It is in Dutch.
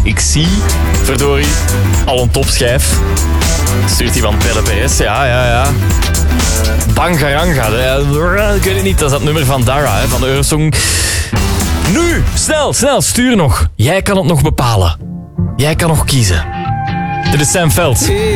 Ik zie, verdorie, al een topschijf. Stuurt hij van Pelle Perez, ja. Bangaranga, ik weet het niet, dat is dat nummer van Dara, van de Eurosong. Nu, snel, stuur nog. Jij kan het nog bepalen. Jij kan nog kiezen. Dit is Sam Veld.